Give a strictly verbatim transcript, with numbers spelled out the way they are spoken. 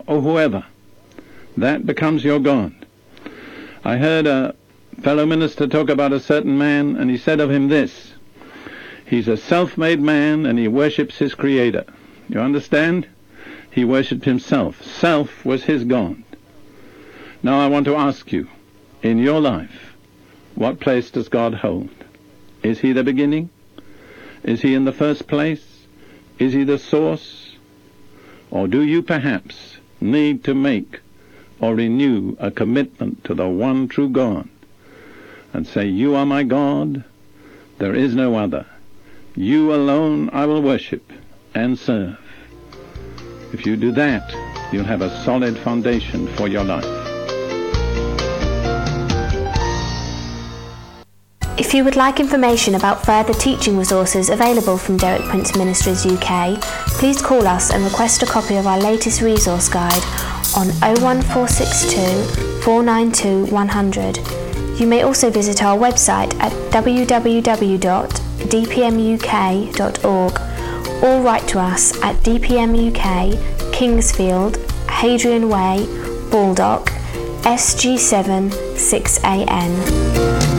or whoever. That becomes your God. I heard a fellow minister talk about a certain man, and he said of him this: he's a self-made man, and he worships his creator. You understand? He worshipped himself. Self was his God. Now I want to ask you, in your life, what place does God hold? Is he the beginning? Is he in the first place? Is he the source? Or do you perhaps need to make or renew a commitment to the one true God and say, you are my God, there is no other. You alone I will worship and serve. If you do that, you'll have a solid foundation for your life. If you would like information about further teaching resources available from Derek Prince Ministries U K, please call us and request a copy of our latest resource guide on oh one four six two, four nine two, one hundred. You may also visit our website at w w w dot d p m u k dot org or write to us at D P M U K, Kingsfield, Hadrian Way, Baldock, S G seven six A N.